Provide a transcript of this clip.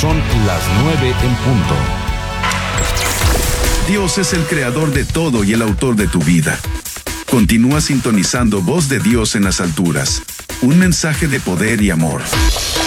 Son las 9 en punto. Dios es el creador de todo y el autor de tu vida. Continúa sintonizando Voz de Dios en las alturas. Un mensaje de poder y amor.